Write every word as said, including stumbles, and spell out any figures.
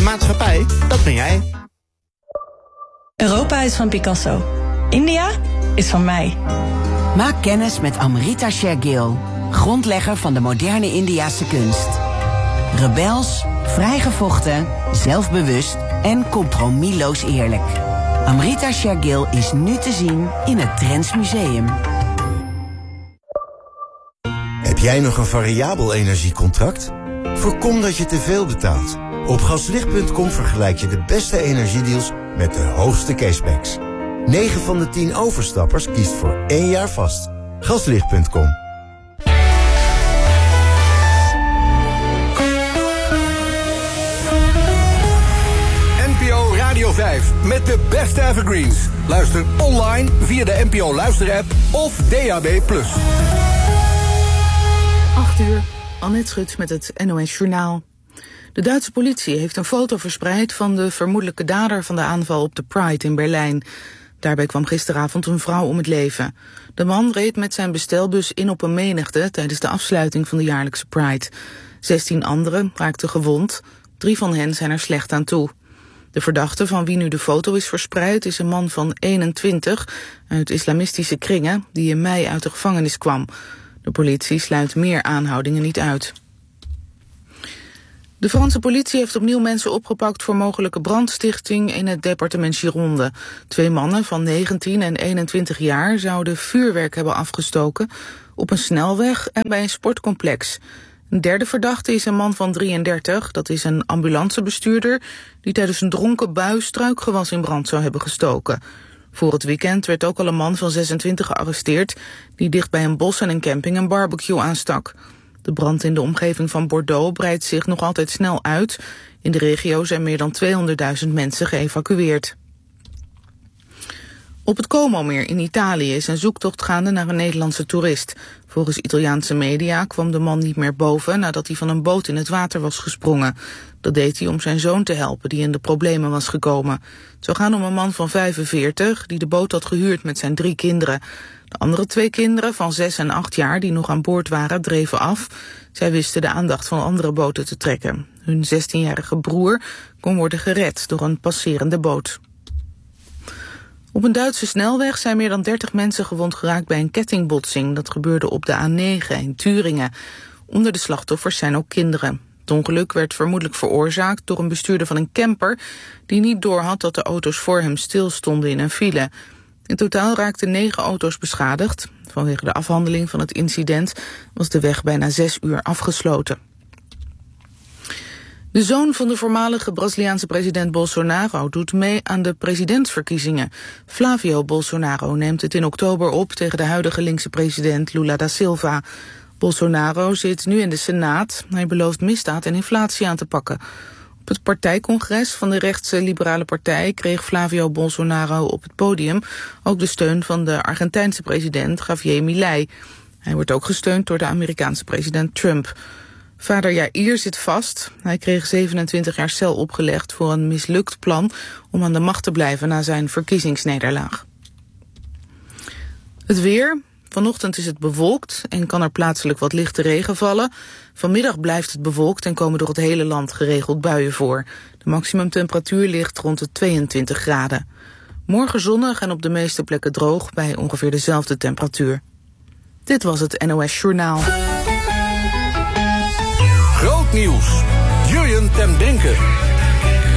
maatschappij, dat ben jij. Europa is van Picasso. India is van mij. Maak kennis met Amrita Shergill, grondlegger van de moderne Indiase kunst. Rebels, vrijgevochten, zelfbewust en compromisloos eerlijk. Amrita Shergill is nu te zien in het Drents Museum. Heb jij nog een variabel energiecontract? Voorkom dat je te veel betaalt. Op gaslicht punt com vergelijk je de beste energiedeals met de hoogste cashbacks. negen van de tien overstappers kiest voor één jaar vast. gaslicht punt com. N P O Radio vijf met de beste evergreens. Luister online via de N P O luisterapp of D A B plus. acht uur, Annette Schut met het N O S Journaal. De Duitse politie heeft een foto verspreid van de vermoedelijke dader van de aanval op de Pride in Berlijn. Daarbij kwam gisteravond een vrouw om het leven. De man reed met zijn bestelbus in op een menigte tijdens de afsluiting van de jaarlijkse Pride. Zestien anderen raakten gewond. Drie van hen zijn er slecht aan toe. De verdachte van wie nu de foto is verspreid is een man van eenentwintig uit islamistische kringen die in mei uit de gevangenis kwam. De politie sluit meer aanhoudingen niet uit. De Franse politie heeft opnieuw mensen opgepakt voor mogelijke brandstichting in het departement Gironde. Twee mannen van negentien en eenentwintig jaar zouden vuurwerk hebben afgestoken op een snelweg en bij een sportcomplex. Een derde verdachte is een man van drieëndertig, dat is een ambulancebestuurder die tijdens een dronken bui struikgewas in brand zou hebben gestoken. Voor het weekend werd ook al een man van zesentwintig gearresteerd die dicht bij een bos en een camping een barbecue aanstak. De brand in de omgeving van Bordeaux breidt zich nog altijd snel uit. In de regio zijn meer dan tweehonderdduizend mensen geëvacueerd. Op het Como-meer in Italië is een zoektocht gaande naar een Nederlandse toerist. Volgens Italiaanse media kwam de man niet meer boven nadat hij van een boot in het water was gesprongen. Dat deed hij om zijn zoon te helpen die in de problemen was gekomen. Het zou gaan om een man van vijfenveertig die de boot had gehuurd met zijn drie kinderen. De andere twee kinderen van zes en acht jaar die nog aan boord waren dreven af. Zij wisten de aandacht van andere boten te trekken. Hun zestienjarige broer kon worden gered door een passerende boot. Op een Duitse snelweg zijn meer dan dertig mensen gewond geraakt bij een kettingbotsing. Dat gebeurde op de A negen in Turingen. Onder de slachtoffers zijn ook kinderen. Het ongeluk werd vermoedelijk veroorzaakt door een bestuurder van een camper die niet doorhad dat de auto's voor hem stilstonden in een file. In totaal raakten negen auto's beschadigd. Vanwege de afhandeling van het incident was de weg bijna zes uur afgesloten. De zoon van de voormalige Braziliaanse president Bolsonaro doet mee aan de presidentsverkiezingen. Flavio Bolsonaro neemt het in oktober op tegen de huidige linkse president Lula da Silva. Bolsonaro zit nu in de Senaat. Hij belooft misdaad en inflatie aan te pakken. Op het partijcongres van de rechtse liberale partij kreeg Flavio Bolsonaro op het podium ook de steun van de Argentijnse president Javier Milei. Hij wordt ook gesteund door de Amerikaanse president Trump. Vader Jair zit vast. Hij kreeg zevenentwintig jaar cel opgelegd voor een mislukt plan om aan de macht te blijven na zijn verkiezingsnederlaag. Het weer. Vanochtend is het bewolkt en kan er plaatselijk wat lichte regen vallen. Vanmiddag blijft het bewolkt en komen door het hele land geregeld buien voor. De maximumtemperatuur ligt rond de tweeëntwintig graden. Morgen zonnig en op de meeste plekken droog bij ongeveer dezelfde temperatuur. Dit was het N O S Journaal. Groot nieuws. Jurjen ten Brinke.